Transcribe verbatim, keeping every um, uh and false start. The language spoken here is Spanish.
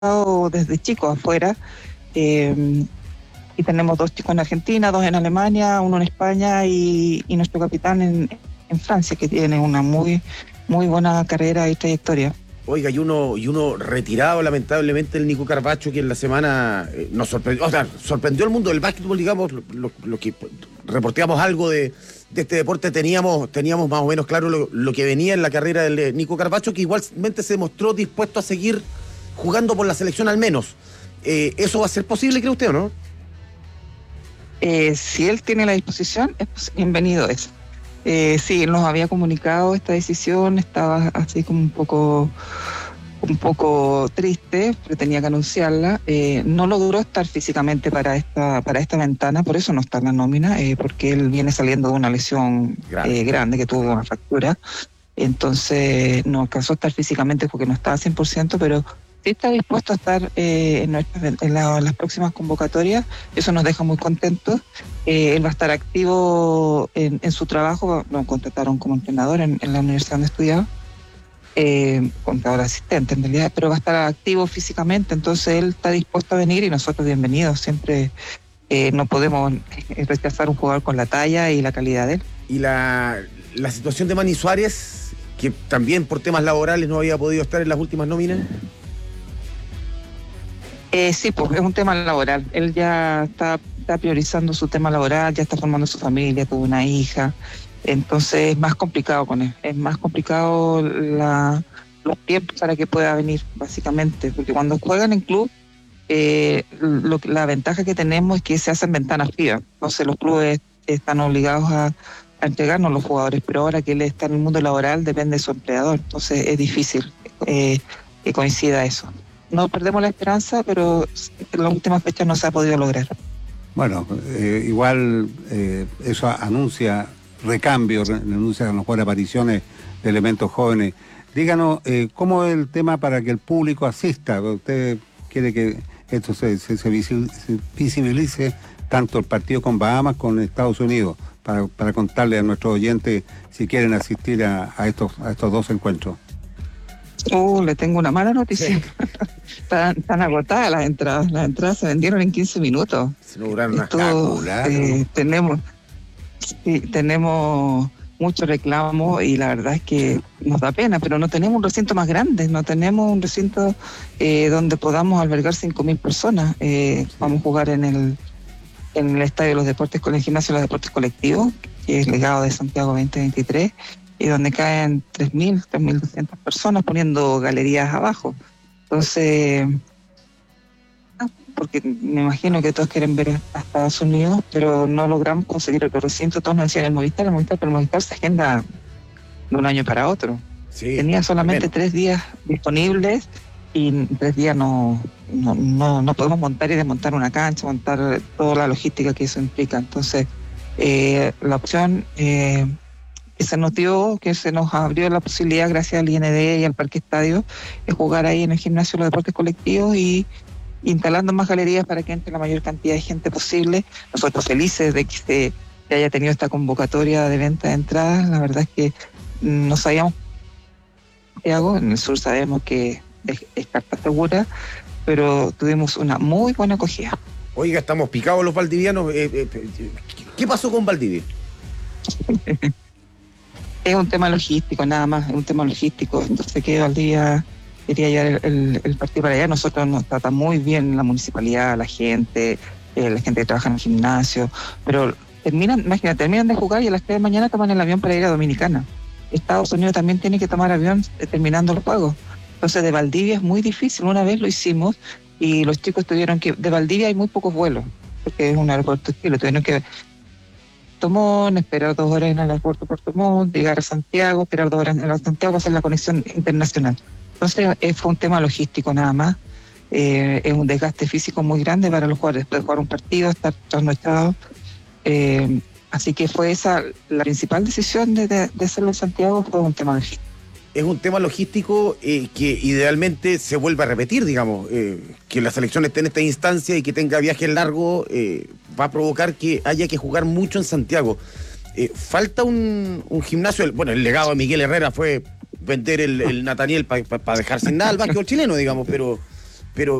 desde chicos afuera. Eh, y tenemos dos chicos en Argentina, dos en Alemania, uno en España y, y nuestro capitán en, en Francia, que tiene una muy, muy buena carrera y trayectoria. Oiga, y uno, y uno retirado, lamentablemente, el Nico Carvacho, que en la semana eh, nos sorprendió, o sea, sorprendió al mundo del básquetbol, digamos, lo, lo, lo que reporteamos algo de, de este deporte, teníamos, teníamos más o menos claro lo, lo que venía en la carrera del eh, Nico Carvacho, que igualmente se demostró dispuesto a seguir jugando por la selección al menos. Eh, ¿Eso va a ser posible, cree usted, o no? Eh, si él tiene la disposición, es bienvenido es. Eh, sí, él nos había comunicado esta decisión, estaba así como un poco un poco triste, pero tenía que anunciarla. Eh, no logró estar físicamente para esta para esta ventana, por eso no está en la nómina, eh, porque él viene saliendo de una lesión grande, eh, grande que tuvo una fractura. Entonces no alcanzó a estar físicamente porque no estaba cien por ciento, pero sí está dispuesto a estar eh, en, nuestras, en, la, en las próximas convocatorias. Eso nos deja muy contentos. Eh, él va a estar activo en, en su trabajo. Lo contrataron como entrenador en, en la universidad donde estudiaba, eh, contador asistente en realidad, pero va a estar activo físicamente. Entonces él está dispuesto a venir y nosotros bienvenidos. Siempre eh, no podemos rechazar un jugador con la talla y la calidad de él. Y la, la situación de Manny Suárez, que también por temas laborales no había podido estar en las últimas nóminas. Eh, sí, pues es un tema laboral. Él ya está, está priorizando su tema laboral, ya está formando su familia, tuvo una hija. Entonces es más complicado con él. Es más complicado la, los tiempos para que pueda venir, básicamente. Porque cuando juegan en club, eh, lo, la ventaja que tenemos es que se hacen ventanas frías. Entonces los clubes están obligados a, a entregarnos los jugadores. Pero ahora que él está en el mundo laboral, depende de su empleador. Entonces es difícil eh, que coincida eso. No perdemos la esperanza, pero en las últimas fechas no se ha podido lograr. Bueno, eh, igual eh, eso anuncia recambios, anuncia a lo mejor apariciones de elementos jóvenes. Díganos, eh, ¿cómo es el tema para que el público asista? ¿Usted quiere que esto se, se, se visibilice tanto el partido con Bahamas como con Estados Unidos? Para, para contarle a nuestros oyentes si quieren asistir a, a, estos, a estos dos encuentros. Oh, le tengo una mala noticia. Sí. están, están agotadas las entradas. Las entradas se vendieron en quince minutos. Se lograron Esto, eh, tenemos, sí, tenemos mucho reclamo y la verdad es que nos da pena, pero no tenemos un recinto más grande, no tenemos un recinto eh, donde podamos albergar cinco mil personas. Eh, vamos a jugar en el en el Estadio de los Deportes, con el Gimnasio de los Deportes Colectivos, que es legado de Santiago veinte veintitrés. Y donde caen tres mil, tres mil doscientas personas poniendo galerías abajo. Entonces, porque me imagino que todos quieren ver a Estados Unidos, pero no logramos conseguir el recinto. Todos nos decían el Movistar, el Movistar, pero el Movistar se agenda de un año para otro. Sí, tenía solamente menos. tres días disponibles y en tres días no, no, no, no podemos montar y desmontar una cancha, montar toda la logística que eso implica. Entonces, eh, la opción... Eh, que se nos dio, que se nos abrió la posibilidad gracias al I N D y al Parque Estadio, es jugar ahí en el Gimnasio de los Deportes Colectivos y instalando más galerías para que entre la mayor cantidad de gente posible. Nosotros felices de que se que haya tenido esta convocatoria de venta de entradas. La verdad es que no sabíamos qué hago, en el sur sabemos que es, es carta segura, pero tuvimos una muy buena acogida. Oiga, estamos picados los valdivianos. Eh, eh, ¿Qué pasó con Valdivia? Es un tema logístico, nada más, es un tema logístico. Entonces que Valdivia quería llevar el, el, el partido para allá. Nosotros nos trata muy bien la municipalidad, la gente, eh, la gente que trabaja en el gimnasio, pero terminan, imagínate, terminan de jugar y a las tres de la mañana toman el avión para ir a Dominicana. Estados Unidos también tiene que tomar avión eh, terminando el juego. Entonces de Valdivia es muy difícil. Una vez lo hicimos y los chicos tuvieron que... De Valdivia hay muy pocos vuelos, porque es un aeropuerto estilo, tuvieron que... Montt, esperar dos horas en el aeropuerto de Puerto Montt, llegar a Santiago, esperar dos horas en el Santiago, hacer la conexión internacional. Entonces eh, fue un tema logístico nada más. Eh, es un desgaste físico muy grande para los jugadores, después de jugar un partido, estar trasnochados. Eh, así que fue esa la principal decisión de, de, de hacerlo en Santiago, fue un tema logístico. Es un tema logístico eh, que idealmente se vuelva a repetir, digamos, eh, que la selección esté en esta instancia y que tenga viajes largos, eh, va a provocar que haya que jugar mucho en Santiago. Eh, falta un, un gimnasio, bueno, el legado de Miguel Herrera fue vender el, el Nathaniel para pa, pa dejar sin nada al básquetbol chileno, digamos, pero pero